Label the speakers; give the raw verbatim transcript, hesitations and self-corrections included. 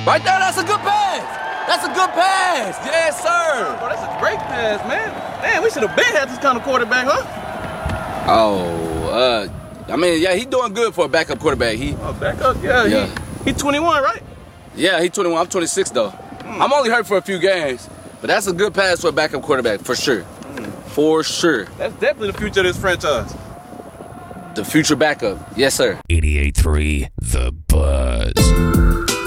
Speaker 1: Right there, that's a good pass. That's a good pass. Yes, sir.
Speaker 2: Bro, that's a great pass, man. Damn, we should have been had this kind of quarterback, huh?
Speaker 1: Oh, uh, I mean, yeah, he doing good for a backup quarterback. He,
Speaker 2: Oh, backup, yeah.
Speaker 1: Yeah.
Speaker 2: He, he twenty-one, right?
Speaker 1: yeah, he twenty-one. I'm twenty-six though.
Speaker 2: Mm.
Speaker 1: I'm only hurt for a few games, but that's a good pass for a backup quarterback for sure.
Speaker 2: Mm.
Speaker 1: For sure.
Speaker 2: That's definitely the future of this franchise.
Speaker 1: The future backup. Yes, sir.
Speaker 3: eighty-eight point three The Buzz.